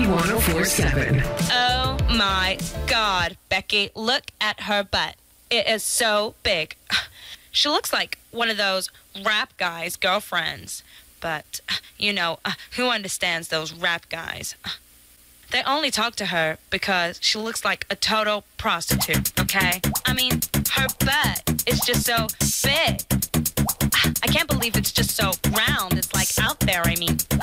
1047. Oh my God, Becky, look at her butt. It is so big. She looks like one of those rap guys' girlfriends. But, who understands those rap guys? They only talk to her because she looks like a total prostitute, okay? I mean, her butt is just so big. I can't believe it's just so round. It's like out there. I mean,